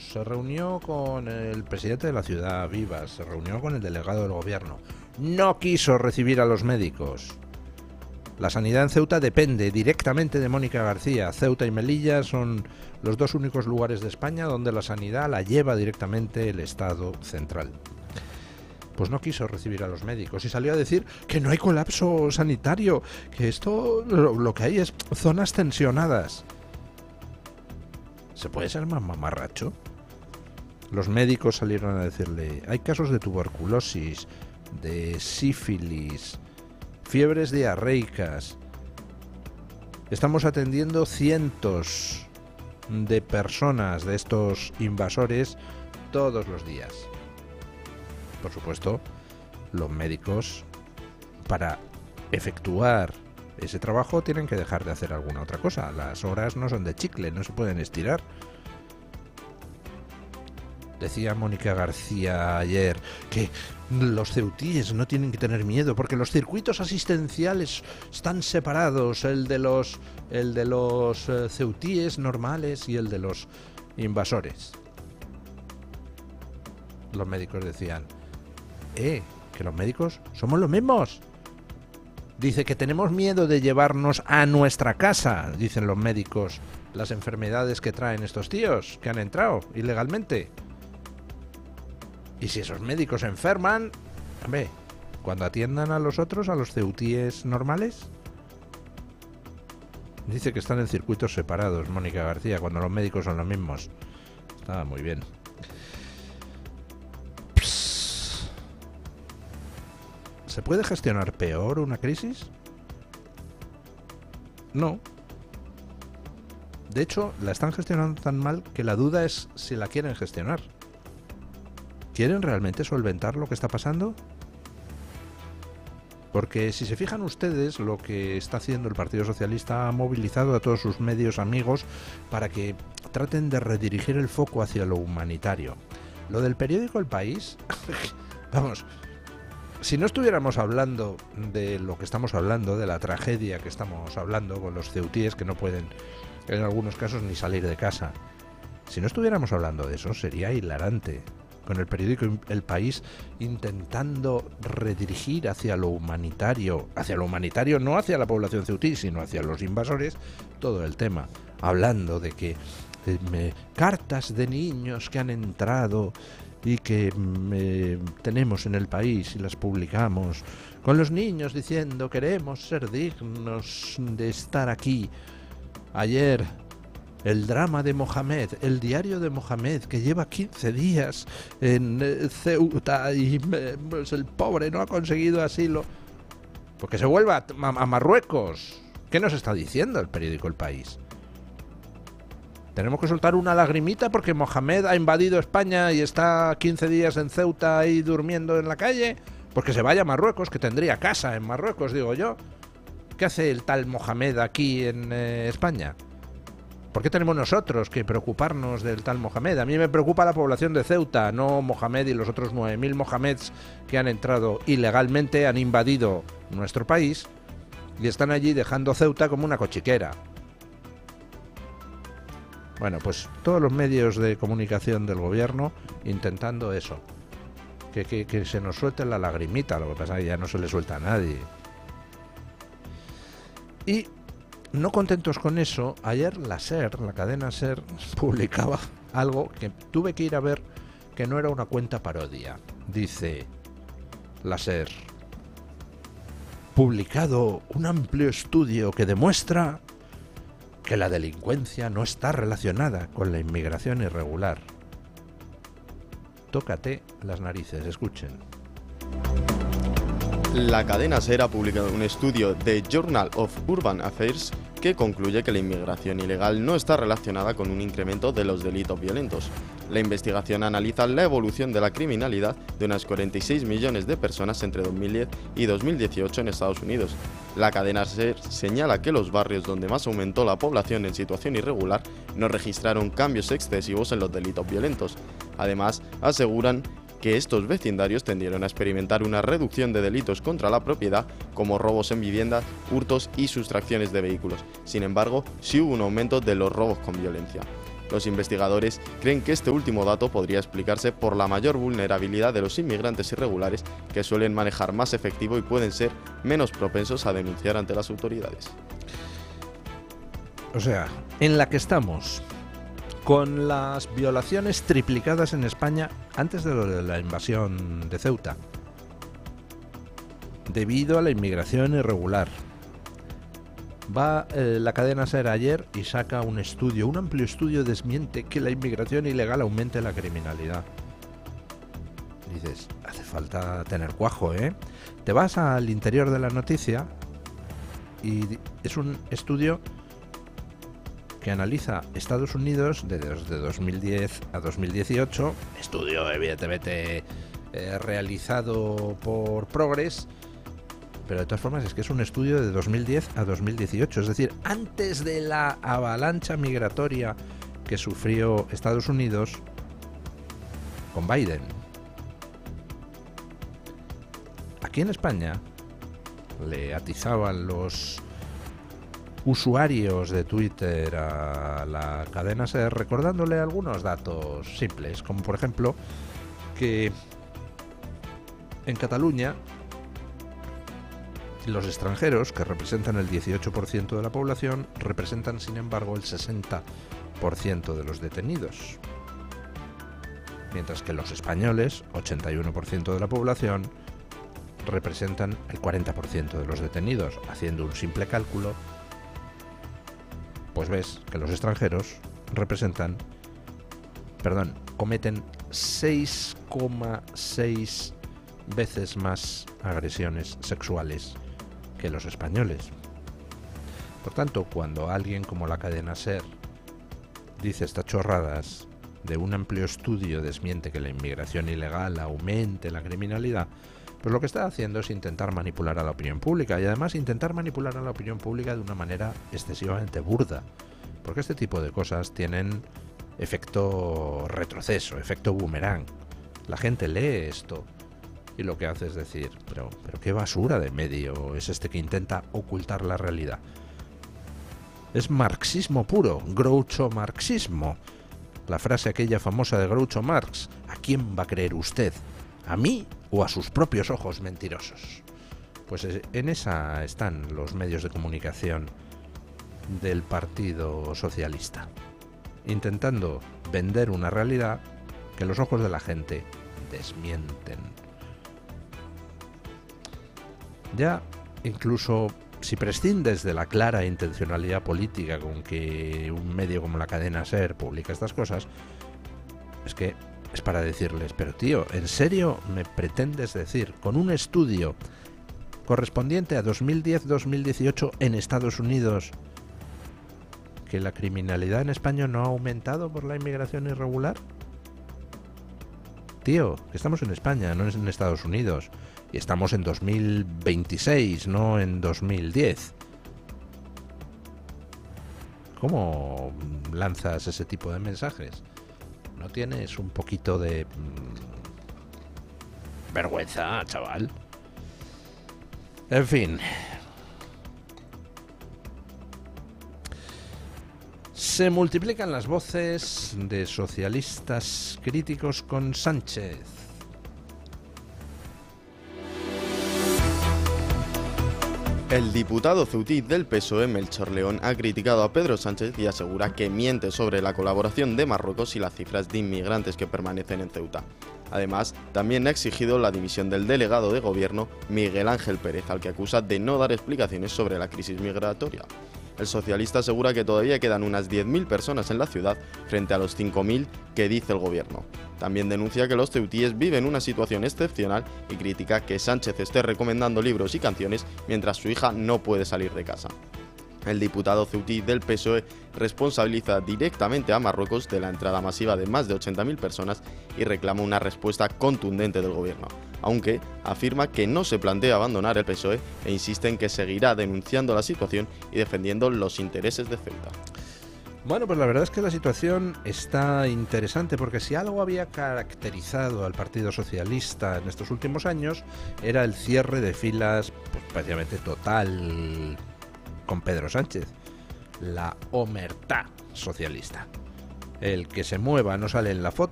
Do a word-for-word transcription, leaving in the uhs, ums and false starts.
médicos, se reunió con el presidente de la ciudad, Vivas, se reunió con el delegado del gobierno. No quiso recibir a los médicos. La sanidad en Ceuta depende directamente de Mónica García. Ceuta y Melilla son los dos únicos lugares de España donde la sanidad la lleva directamente el Estado central. Pues no quiso recibir a los médicos y salió a decir que no hay colapso sanitario, que esto lo, lo que hay es zonas tensionadas. ¿Se puede ser más mamarracho? Los médicos salieron a decirle: hay casos de tuberculosis, de sífilis, fiebres diarreicas. Estamos atendiendo cientos de personas de estos invasores todos los días. Por supuesto, los médicos, para efectuar ese trabajo, tienen que dejar de hacer alguna otra cosa. Las horas no son de chicle, no se pueden estirar. Decía Mónica García ayer que los ceutíes no tienen que tener miedo porque los circuitos asistenciales están separados, el de los, el de los eh, ceutíes normales y el de los invasores. Los médicos decían: eh, que los médicos somos los mismos. Dice que tenemos miedo de llevarnos a nuestra casa, dicen los médicos, las enfermedades que traen estos tíos que han entrado ilegalmente. Y si esos médicos se enferman, hombre, cuando atiendan a los otros, a los ceutíes normales. Dice que están en circuitos separados, Mónica García, cuando los médicos son los mismos. Estaba muy bien. ¿Se puede gestionar peor una crisis? No. De hecho, la están gestionando tan mal que la duda es si la quieren gestionar. ¿Quieren realmente solventar lo que está pasando? Porque si se fijan ustedes, lo que está haciendo el Partido Socialista ha movilizado a todos sus medios amigos para que traten de redirigir el foco hacia lo humanitario. Lo del periódico El País, vamos, si no estuviéramos hablando de lo que estamos hablando, de la tragedia que estamos hablando con los ceutíes que no pueden, en algunos casos, ni salir de casa, si no estuviéramos hablando de eso, sería hilarante. Con el periódico El País intentando redirigir hacia lo humanitario, hacia lo humanitario, no hacia la población ceutí, sino hacia los invasores, todo el tema, hablando de que eh, me, cartas de niños que han entrado y que eh, tenemos en el país y las publicamos, con los niños diciendo queremos ser dignos de estar aquí. Ayer, el drama de Mohamed, el diario de Mohamed, que lleva quince días en eh, Ceuta y eh, pues el pobre no ha conseguido asilo. Porque se vuelva a, a, a Marruecos. ¿Qué nos está diciendo el periódico El País? Tenemos que soltar una lagrimita porque Mohamed ha invadido España y está quince días en Ceuta ahí durmiendo en la calle. Porque se vaya a Marruecos, que tendría casa en Marruecos, digo yo. ¿Qué hace el tal Mohamed aquí en eh, España? ¿Por qué tenemos nosotros que preocuparnos del tal Mohamed? A mí me preocupa la población de Ceuta, no Mohamed y los otros nueve mil Mohameds que han entrado ilegalmente, han invadido nuestro país y están allí dejando Ceuta como una cochiquera. Bueno, pues todos los medios de comunicación del gobierno intentando eso, que, que, que se nos suelte la lagrimita, lo que pasa es que ya no se le suelta a nadie. Y no contentos con eso, ayer la SER, la cadena SER, publicaba algo que tuve que ir a ver, que no era una cuenta parodia. Dice la SER: publicado un amplio estudio que demuestra que la delincuencia no está relacionada con la inmigración irregular. Tócate las narices, escuchen. La cadena SER ha publicado un estudio de Journal of Urban Affairs que concluye que la inmigración ilegal no está relacionada con un incremento de los delitos violentos. La investigación analiza la evolución de la criminalidad de unas cuarenta y seis millones de personas entre dos mil diez y dos mil dieciocho en Estados Unidos. La cadena SER señala que los barrios donde más aumentó la población en situación irregular no registraron cambios excesivos en los delitos violentos. Además, aseguran que estos vecindarios tendieron a experimentar una reducción de delitos contra la propiedad, como robos en viviendas, hurtos y sustracciones de vehículos. Sin embargo, sí hubo un aumento de los robos con violencia. Los investigadores creen que este último dato podría explicarse por la mayor vulnerabilidad de los inmigrantes irregulares, que suelen manejar más efectivo y pueden ser menos propensos a denunciar ante las autoridades. O sea, en la que estamos, con las violaciones triplicadas en España antes de lo de la invasión de Ceuta, debido a la inmigración irregular. Va eh, la cadena SER ayer y saca un estudio, un amplio estudio desmiente que la inmigración ilegal aumente la criminalidad. Dices, hace falta tener cuajo, ¿eh? Te vas al interior de la noticia y es un estudio que analiza Estados Unidos desde dos mil diez a dos mil dieciocho, estudio evidentemente eh, realizado por Progress, pero de todas formas es que es un estudio de dos mil diez a dos mil dieciocho, es decir, antes de la avalancha migratoria que sufrió Estados Unidos con Biden. Aquí en España le atizaban los usuarios de Twitter a la cadena SER recordándole algunos datos simples, como por ejemplo que en Cataluña los extranjeros, que representan el dieciocho por ciento de la población, representan sin embargo el sesenta por ciento de los detenidos, mientras que los españoles, ochenta y uno por ciento de la población, representan el cuarenta por ciento de los detenidos. Haciendo un simple cálculo, pues ves que los extranjeros representan, perdón, cometen seis coma seis veces más agresiones sexuales que los españoles. Por tanto, cuando alguien como la cadena SER dice estas chorradas de un amplio estudio desmiente que la inmigración ilegal aumente la criminalidad, pues lo que está haciendo es intentar manipular a la opinión pública, y además intentar manipular a la opinión pública de una manera excesivamente burda, porque este tipo de cosas tienen efecto retroceso, efecto boomerang. La gente lee esto y lo que hace es decir, pero, pero qué basura de medio es este que intenta ocultar la realidad. Es marxismo puro, groucho marxismo. La frase aquella famosa de Groucho Marx: ¿a quién va a creer usted? ¿A mí o a sus propios ojos mentirosos? Pues en esa están los medios de comunicación del Partido Socialista, intentando vender una realidad que los ojos de la gente desmienten. Ya incluso si prescindes de la clara intencionalidad política con que un medio como la cadena SER publica estas cosas, es que es para decirles, pero tío, ¿en serio me pretendes decir, con un estudio correspondiente a dos mil diez a dos mil dieciocho en Estados Unidos, que la criminalidad en España no ha aumentado por la inmigración irregular? Tío, que estamos en España, no en Estados Unidos. Y estamos en dos mil veintiséis, no en dos mil diez. ¿Cómo lanzas ese tipo de mensajes? ¿No tienes un poquito de mmm, vergüenza, chaval? En fin. Se multiplican las voces de socialistas críticos con Sánchez. El diputado ceutí del P S O E, Melchor León, ha criticado a Pedro Sánchez y asegura que miente sobre la colaboración de Marruecos y las cifras de inmigrantes que permanecen en Ceuta. Además, también ha exigido la dimisión del delegado de gobierno, Miguel Ángel Pérez, al que acusa de no dar explicaciones sobre la crisis migratoria. El socialista asegura que todavía quedan unas diez mil personas en la ciudad frente a los cinco mil que dice el gobierno. También denuncia que los ceutíes viven una situación excepcional y critica que Sánchez esté recomendando libros y canciones mientras su hija no puede salir de casa. El diputado ceutí del P S O E responsabiliza directamente a Marruecos de la entrada masiva de más de ochenta mil personas y reclama una respuesta contundente del gobierno, aunque afirma que no se plantea abandonar el P S O E e insiste en que seguirá denunciando la situación y defendiendo los intereses de Ceuta. Bueno, pues la verdad es que la situación está interesante, porque si algo había caracterizado al Partido Socialista en estos últimos años era el cierre de filas pues, prácticamente total con Pedro Sánchez, la omertá socialista. El que se mueva no sale en la foto.